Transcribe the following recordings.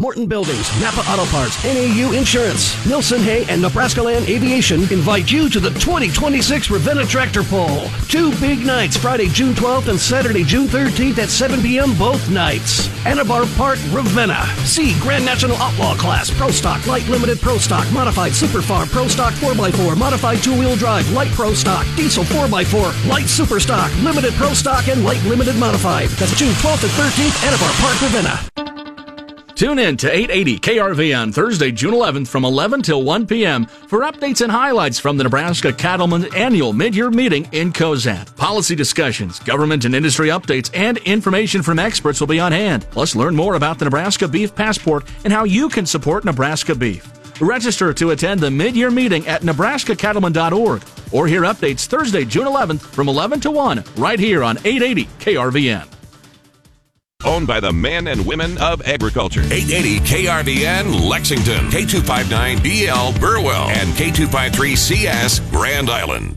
Morton Buildings, Napa Auto Parts, NAU Insurance, Nilson Hay, and Nebraska Land Aviation invite you to the 2026 Ravenna Tractor Pull. 2 big nights, Friday, June 12th and Saturday, June 13th at 7 p.m. both nights. Anabar Park, Ravenna. See Grand National Outlaw Class, Pro Stock, Light Limited Pro Stock, Modified Super Farm, Pro Stock 4x4, Modified 2-Wheel Drive, Light Pro Stock, Diesel 4x4, Light Super Stock, Limited Pro Stock, and Light Limited Modified. That's June 12th and 13th, Anabar Park, Ravenna. Tune in to 880 KRV on Thursday, June 11th from 11 till 1 p.m. for updates and highlights from the Nebraska Cattlemen's Annual Mid-Year Meeting in Cozad. Policy discussions, government and industry updates, and information from experts will be on hand. Plus, learn more about the Nebraska Beef Passport and how you can support Nebraska beef. Register to attend the mid-year meeting at nebraskacattlemen.org or hear updates Thursday, June 11th from 11 to 1 right here on 880 KRVN. Owned by the men and women of agriculture. 880 KRVN Lexington, K259BL Burwell, and K253CS Grand Island.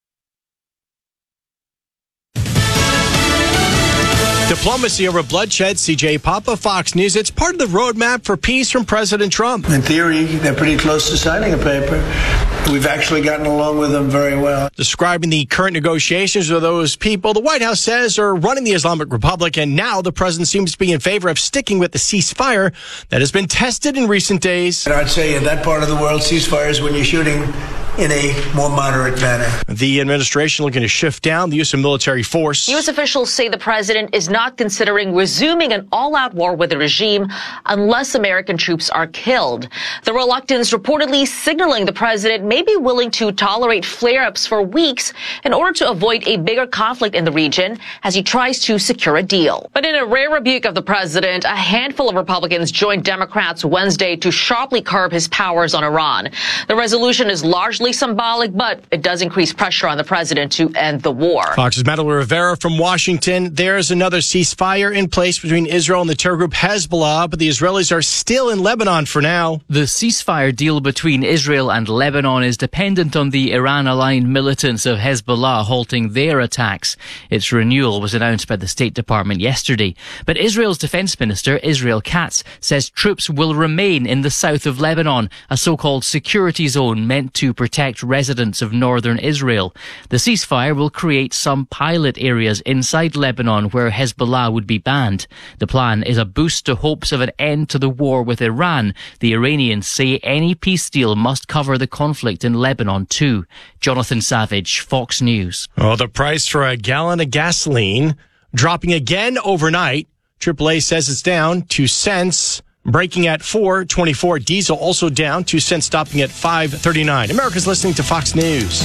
Diplomacy over bloodshed, CJ Papa, Fox News. It's part of the roadmap for peace from President Trump. In theory, they're pretty close to signing a paper. We've actually gotten along with them very well. Describing the current negotiations with those people the White House says are running the Islamic Republic, and now the president seems to be in favor of sticking with the ceasefire that has been tested in recent days. And I'd say in that part of the world, ceasefires when you're shooting in a more moderate manner. The administration looking to shift down the use of military force. U.S. officials say the president is not considering resuming an all-out war with the regime unless American troops are killed. The reluctance reportedly signaling the president may be willing to tolerate flare-ups for weeks in order to avoid a bigger conflict in the region as he tries to secure a deal. But in a rare rebuke of the president, a handful of Republicans joined Democrats Wednesday to sharply curb his powers on Iran. The resolution is largely symbolic, but it does increase pressure on the president to end the war. Fox's Madeline Rivera from Washington. There's another ceasefire in place between Israel and the terror group Hezbollah, but the Israelis are still in Lebanon for now. The ceasefire deal between Israel and Lebanon is dependent on the Iran-aligned militants of Hezbollah halting their attacks. Its renewal was announced by the State Department yesterday. But Israel's Defense Minister, Israel Katz, says troops will remain in the south of Lebanon, a so-called security zone meant to protect residents of northern Israel. The ceasefire will create some pilot areas inside Lebanon where Hezbollah would be banned. The plan is a boost to hopes of an end to the war with Iran. The Iranians say any peace deal must cover the conflict in Lebanon too. Jonathan Savage, Fox News. Oh, the price for a gallon of gasoline dropping again overnight. AAA says it's down 2 cents. Breaking at $4.24. Diesel also down 2 cents, stopping at $5.39. America's listening to Fox News.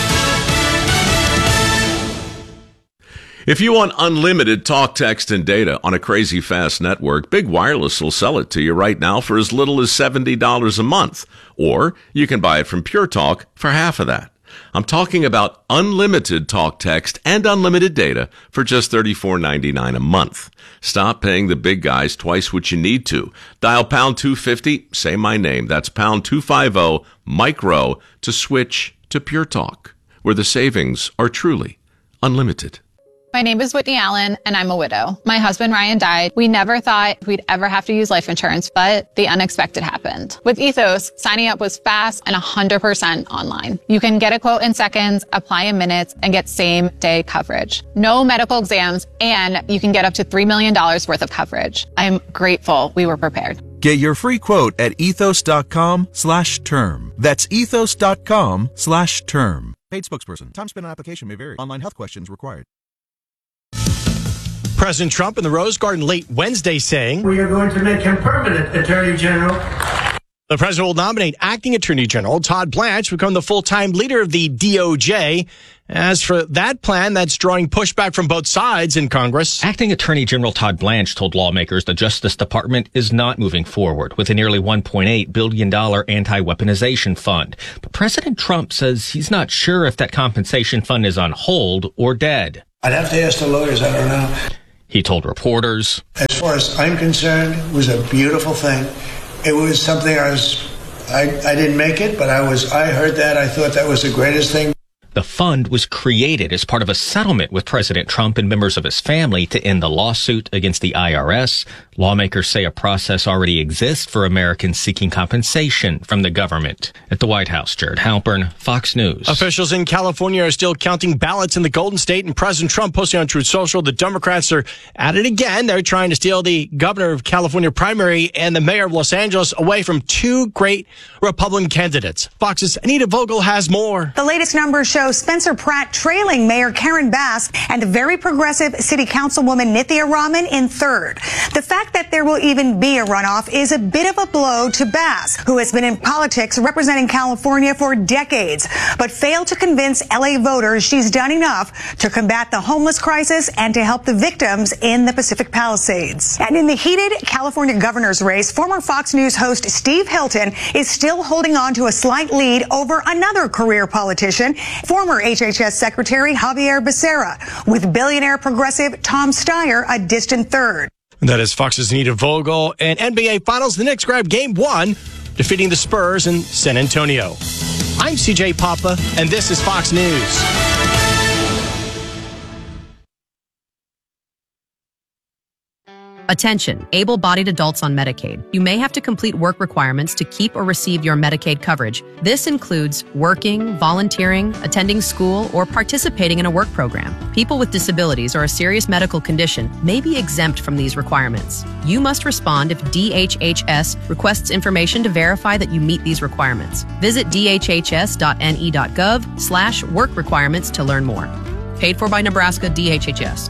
If you want unlimited talk, text, and data on a crazy fast network, Big Wireless will sell it to you right now for as little as $70 a month. Or you can buy it from Pure Talk for half of that. I'm talking about unlimited talk, text, and unlimited data for just $34.99 a month. Stop paying the big guys twice what you need to. Dial pound 250, say my name. That's pound 250 micro to switch to Pure Talk, where the savings are truly unlimited. My name is Whitney Allen, and I'm a widow. My husband, Ryan, died. We never thought we'd ever have to use life insurance, but the unexpected happened. With Ethos, signing up was fast and 100% online. You can get a quote in seconds, apply in minutes, and get same-day coverage. No medical exams, and you can get up to $3 million worth of coverage. I'm grateful we were prepared. Get your free quote at ethos.com/term. That's ethos.com/term. Paid spokesperson. Time spent on application may vary. Online health questions required. President Trump in the Rose Garden late Wednesday saying, We are going to make him permanent Attorney General. The president will nominate acting Attorney General Todd Blanche to become the full-time leader of the DOJ. As for that plan, that's drawing pushback from both sides in Congress. Acting Attorney General Todd Blanche told lawmakers the Justice Department is not moving forward with a nearly $1.8 billion anti-weaponization fund. But President Trump says he's not sure if that compensation fund is on hold or dead. I'd have to ask the lawyers, I don't know. He told reporters, As far as I'm concerned, it was a beautiful thing. It was something I didn't make it, but I heard that. I thought that was the greatest thing. The fund was created as part of a settlement with President Trump and members of his family to end the lawsuit against the IRS Lawmakers say a process already exists for Americans seeking compensation from the government. At the White House, Jared Halpern, Fox News. Officials in California are still counting ballots in the Golden State, and President Trump posting on Truth Social, the Democrats are at it again. They're trying to steal the governor of California primary and the mayor of Los Angeles away from two great Republican candidates. Fox's Anita Vogel has more. The latest numbers show Spencer Pratt trailing Mayor Karen Bass and the very progressive city councilwoman Nithya Raman in third. The fact that there will even be a runoff is a bit of a blow to Bass, who has been in politics representing California for decades, but failed to convince LA voters she's done enough to combat the homeless crisis and to help the victims in the Pacific Palisades. And in the heated California governor's race, former Fox News host Steve Hilton is still holding on to a slight lead over another career politician, former HHS Secretary Javier Becerra, with billionaire progressive Tom Steyer a distant third. That is Fox's Anita Vogel. And NBA Finals, the Knicks grabbed Game 1, defeating the Spurs in San Antonio. I'm CJ Papa, and this is Fox News. Attention, able-bodied adults on Medicaid. You may have to complete work requirements to keep or receive your Medicaid coverage. This includes working, volunteering, attending school, or participating in a work program. People with disabilities or a serious medical condition may be exempt from these requirements. You must respond if DHHS requests information to verify that you meet these requirements. Visit dhhs.ne.gov/work requirements to learn more. Paid for by Nebraska DHHS.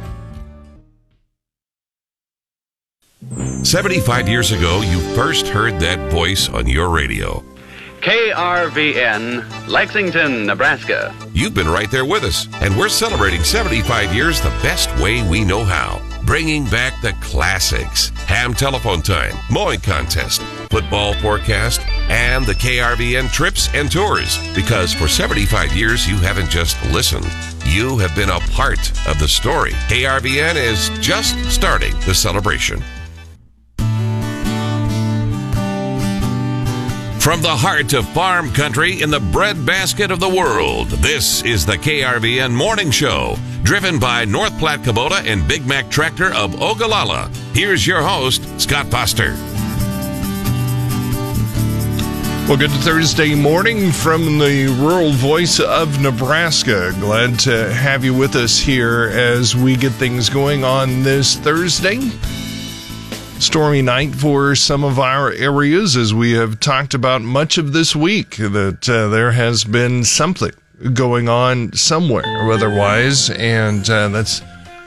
75 years ago, you first heard that voice on your radio. KRVN, Lexington, Nebraska. You've been right there with us, and we're celebrating 75 years the best way we know how. Bringing back the classics. Ham telephone time, mowing contest, football forecast, and the KRVN trips and tours. Because for 75 years, you haven't just listened. You have been a part of the story. KRVN is just starting the celebration. From the heart of farm country in the breadbasket of the world, this is the KRVN Morning Show, driven by North Platte Kubota and Big Mac Tractor of Ogallala. Here's your host, Scott Foster. Well, good Thursday morning from the rural voice of Nebraska. Glad to have you with us here as we get things going on this Thursday. Stormy night for some of our areas, as we have talked about much of this week, that there has been something going on somewhere weather-wise, and that's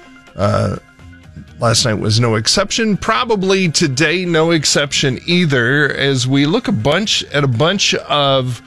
last night was no exception. Probably today, no exception either, as we look at a bunch of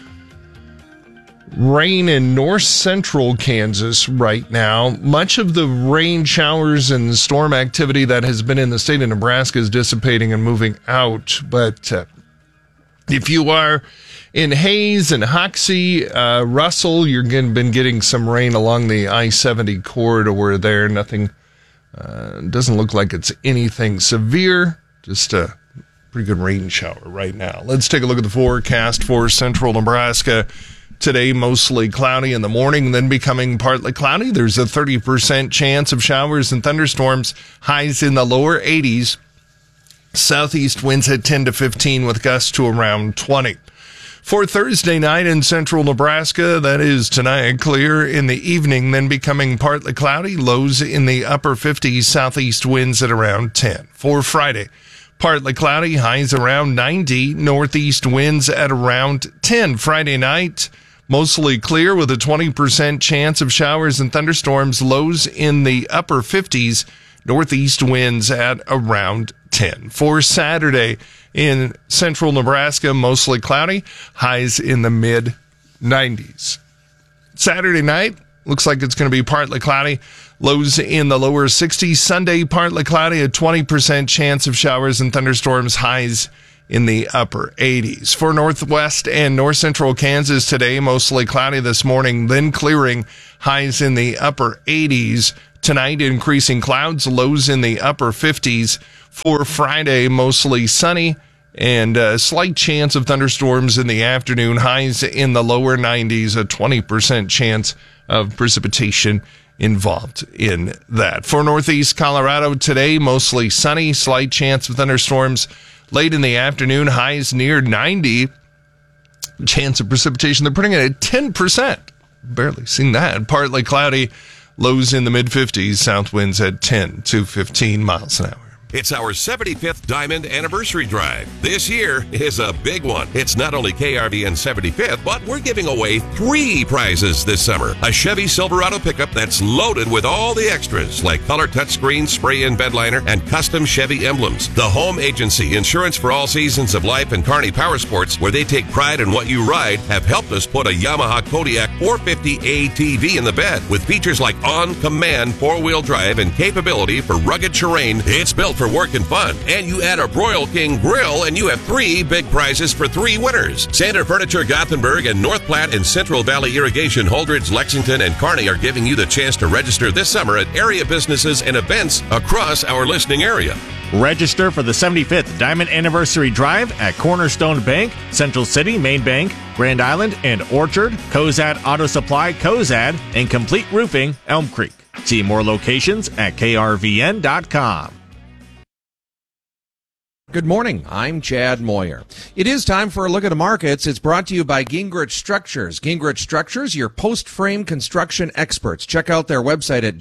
rain in north central Kansas right now. Much of the rain showers and storm activity that has been in the state of Nebraska is dissipating and moving out. But if you are in Hayes and Hoxie, Russell, you're been getting some rain along the I-70 corridor there. Nothing, doesn't look like it's anything severe. Just a pretty good rain shower right now. Let's take a look at the forecast for central Nebraska. Today, mostly cloudy in the morning, then becoming partly cloudy. There's a 30% chance of showers and thunderstorms, highs in the lower 80s. Southeast winds at 10 to 15 with gusts to around 20. For Thursday night in central Nebraska, that is tonight, clear in the evening, then becoming partly cloudy. Lows in the upper 50s, southeast winds at around 10. For Friday, partly cloudy, highs around 90, northeast winds at around 10. Friday night, mostly clear with a 20% chance of showers and thunderstorms, lows in the upper 50s, northeast winds at around 10. For Saturday in central Nebraska, mostly cloudy, highs in the mid-90s. Saturday night, looks like it's going to be partly cloudy, lows in the lower 60s. Sunday, partly cloudy, a 20% chance of showers and thunderstorms, highs in the upper 80s. For northwest and north central Kansas today, mostly cloudy this morning, then clearing, highs in the upper 80s. Tonight, increasing clouds, lows in the upper 50s. For Friday, mostly sunny and a slight chance of thunderstorms in the afternoon, highs in the lower 90s, a 20% chance of precipitation involved in that. For Northeast Colorado today, mostly sunny, slight chance of thunderstorms late in the afternoon, highs near 90. Chance of precipitation, they're putting it at 10%. Barely seen that. Partly cloudy, lows in the mid-50s, south winds at 10 to 15 miles an hour. It's our 75th Diamond Anniversary Drive. This year is a big one. It's not only KRVN's 75th, but we're giving away 3 prizes this summer. A Chevy Silverado pickup that's loaded with all the extras, like color touchscreen, spray-in bed liner, and custom Chevy emblems. The Home Agency, insurance for all seasons of life, and Kearney Power Sports, where they take pride in what you ride, have helped us put a Yamaha Kodiak 450 ATV in the bed. With features like on-command 4-wheel drive and capability for rugged terrain, it's built for work and fun. And you add a Broil King grill and you have 3 big prizes for 3 winners. Sander Furniture Gothenburg and North Platte and Central Valley Irrigation Holdridge, Lexington, and Kearney are giving you the chance to register this summer at area businesses and events across our listening area. Register for the 75th Diamond Anniversary Drive at Cornerstone Bank, Central City, Main Bank, Grand Island, and Orchard, Cozad Auto Supply, Cozad, and Complete Roofing, Elm Creek. See more locations at krvn.com. Good morning. I'm Chad Moyer. It is time for a look at the markets. It's brought to you by Gingrich Structures. Gingrich Structures, your post-frame construction experts. Check out their website at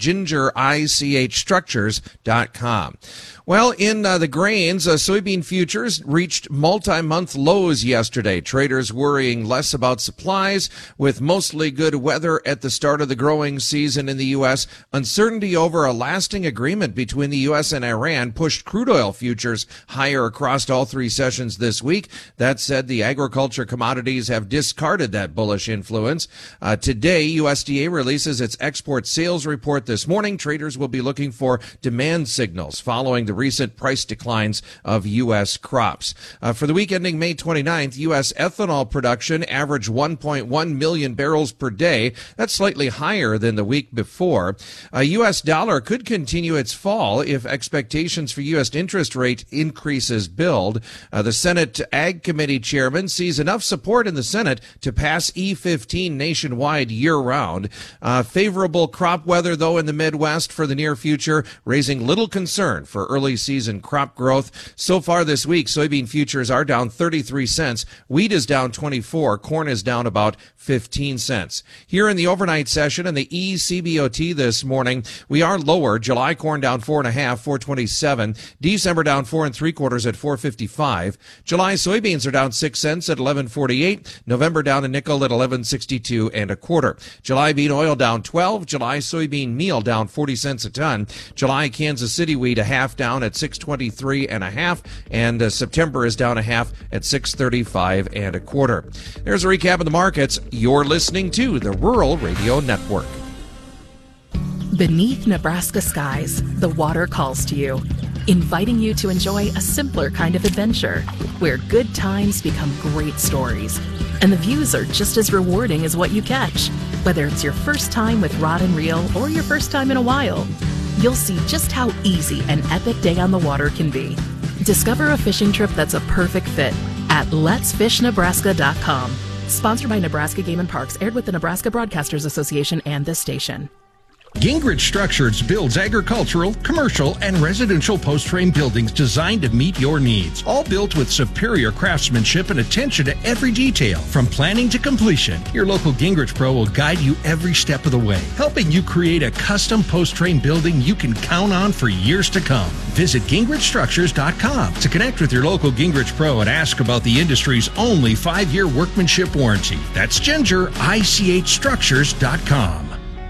gingerichstructures.com. Well, in the grains, soybean futures reached multi-month lows yesterday. Traders worrying less about supplies with mostly good weather at the start of the growing season in the U.S. Uncertainty over a lasting agreement between the U.S. and Iran pushed crude oil futures higher across all 3 sessions this week. That said, the agriculture commodities have discarded that bullish influence. Today, USDA releases its export sales report this morning. Traders will be looking for demand signals following the recent price declines of U.S. crops. For the week ending May 29th, U.S. ethanol production averaged 1.1 million barrels per day. That's slightly higher than the week before. A U.S. dollar could continue its fall if expectations for U.S. interest rate increases build. The Senate Ag Committee chairman sees enough support in the Senate to pass E15 nationwide year-round. Favorable crop weather, though, in the Midwest for the near future, raising little concern for early season crop growth. So far this week, soybean futures are down 33 cents. Wheat is down 24. Corn is down about 15 cents. Here in the overnight session and the ECBOT this morning, we are lower. July corn down 4.5, 427. December down 4 3/4 at 455. July soybeans are down 6 cents at 11.48. November down a nickel at 11.62 1/4. July bean oil down 12. July soybean meal down 40 cents a ton. July Kansas City wheat a half down at 623 1/2, and September is down a half at 635 1/4. There's a recap of the markets. You're listening to the Rural Radio Network. Beneath Nebraska skies, the water calls to you, inviting you to enjoy a simpler kind of adventure, where good times become great stories, and the views are just as rewarding as what you catch. Whether it's your first time with rod and reel or your first time in a while, you'll see just how easy an epic day on the water can be. Discover a fishing trip that's a perfect fit at letsfishnebraska.com. Sponsored by Nebraska Game and Parks, aired with the Nebraska Broadcasters Association and this station. Gingrich Structures builds agricultural, commercial, and residential post-frame buildings designed to meet your needs. All built with superior craftsmanship and attention to every detail, from planning to completion. Your local Gingrich Pro will guide you every step of the way, helping you create a custom post-frame building you can count on for years to come. Visit gingrichstructures.com to connect with your local Gingrich Pro and ask about the industry's only 5-year workmanship warranty. That's gingerichstructures.com.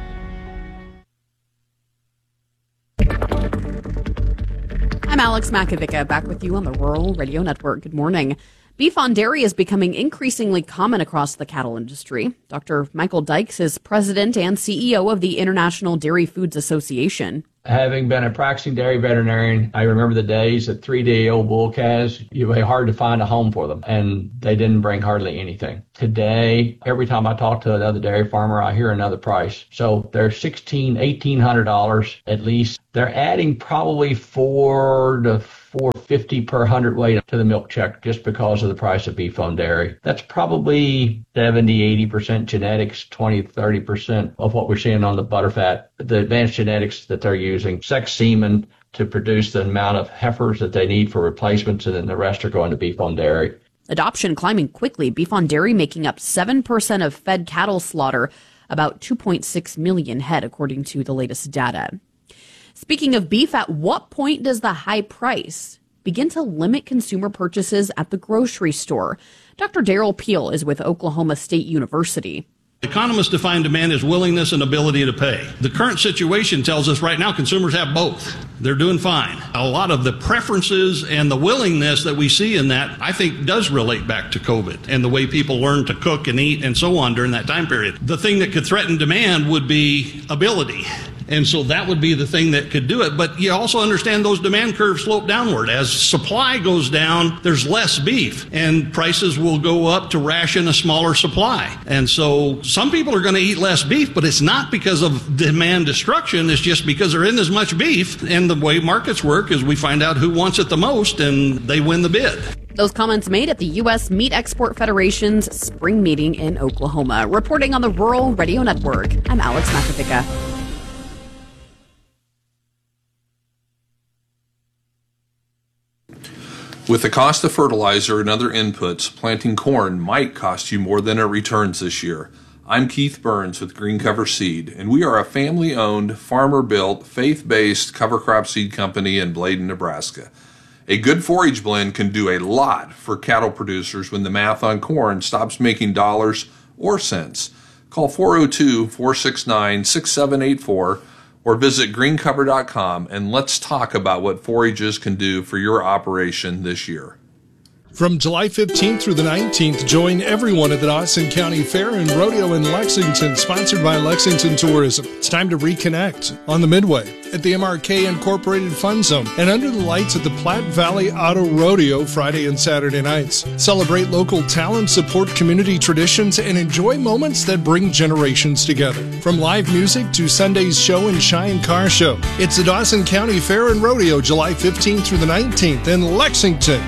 I'm Alex Makovica, back with you on the Rural Radio Network. Good morning. Beef on dairy is becoming increasingly common across the cattle industry. Dr. Michael Dykes is president and CEO of the International Dairy Foods Association. Having been a practicing dairy veterinarian, I remember the days that 3-day-old bull calves, it was hard to find a home for them, and they didn't bring hardly anything. Today, every time I talk to another dairy farmer, I hear another price. So they're $1,600, $1,800 at least. They're adding probably $400 to $4.50 per hundredweight to the milk check just because of the price of beef on dairy. That's probably 70-80% genetics, 20-30% of what we're seeing on the butterfat. The advanced genetics that they're using, sex semen to produce the amount of heifers that they need for replacements, and then the rest are going to beef on dairy. Adoption climbing quickly, beef on dairy making up 7% of fed cattle slaughter, about 2.6 million head, according to the latest data. Speaking of beef, at what point does the high price begin to limit consumer purchases at the grocery store? Dr. Daryl Peel is with Oklahoma State University. Economists define demand as willingness and ability to pay. The current situation tells us right now consumers have both. They're doing fine. A lot of the preferences and the willingness that we see in that, I think, does relate back to COVID and the way people learn to cook and eat and so on during that time period. The thing that could threaten demand would be ability. And so that would be the thing that could do it. But you also understand those demand curves slope downward. As supply goes down, there's less beef, and prices will go up to ration a smaller supply. And so some people are going to eat less beef, but it's not because of demand destruction. It's just because there isn't as much beef. And the way markets work is we find out who wants it the most, and they win the bid. Those comments made at the U.S. Meat Export Federation's spring meeting in Oklahoma. Reporting on the Rural Radio Network, I'm Alex Makovica. With the cost of fertilizer and other inputs, planting corn might cost you more than it returns this year. I'm Keith Burns with Green Cover Seed, and we are a family-owned, farmer-built, faith-based cover crop seed company in Bladen, Nebraska. A good forage blend can do a lot for cattle producers when the math on corn stops making dollars or cents. Call 402-469-6784 or visit greencover.com and let's talk about what forages can do for your operation this year. From July 15th through the 19th, join everyone at the Dawson County Fair and Rodeo in Lexington, sponsored by Lexington Tourism. It's time to reconnect on the Midway, at the MRK Incorporated Fun Zone, and under the lights at the Platte Valley Auto Rodeo Friday and Saturday nights. Celebrate local talent, support community traditions, and enjoy moments that bring generations together. From live music to Sunday's show and shine car show, it's the Dawson County Fair and Rodeo, July 15th through the 19th in Lexington.